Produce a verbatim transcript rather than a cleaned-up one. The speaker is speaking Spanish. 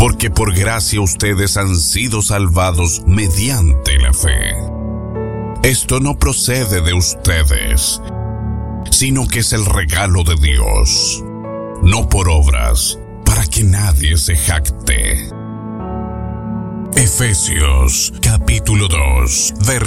porque por gracia ustedes han sido salvados mediante la fe. Esto no procede de ustedes, sino que es el regalo de Dios, no por obras, para que nadie se jacte. Efesios capítulo dos, versículo